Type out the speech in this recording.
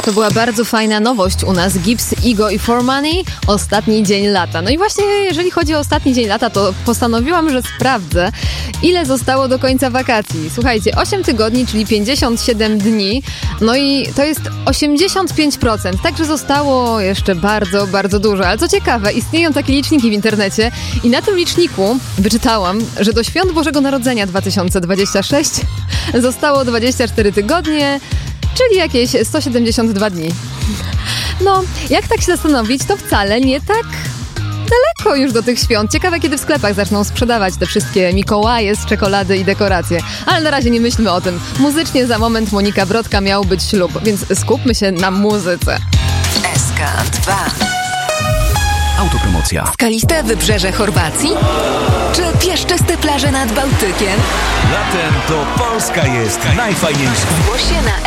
To była bardzo fajna nowość u nas. Gibbs, Ego i For Money. Ostatni dzień lata. No i właśnie jeżeli chodzi o ostatni dzień lata, to postanowiłam, że sprawdzę, ile zostało do końca wakacji. Słuchajcie, 8 tygodni, czyli 57 dni. No i to jest 85%. Także zostało jeszcze bardzo, bardzo dużo. Ale co ciekawe, istnieją takie liczniki w internecie i na tym liczniku wyczytałam, że do Świąt Bożego Narodzenia 2026 zostało 24 tygodnie, czyli jakieś 172 dni. No, jak tak się zastanowić, to wcale nie tak daleko już do tych świąt. Ciekawe, kiedy w sklepach zaczną sprzedawać te wszystkie Mikołaje z czekolady i dekoracje. Ale na razie nie myślmy o tym. Muzycznie za moment Monika Brodka miał być ślub, więc skupmy się na muzyce. SK2. Autopromocja. Skaliste wybrzeże Chorwacji? Czy piaszczyste plaże nad Bałtykiem? Latem to Polska jest najfajniejsza. Zgłoś się na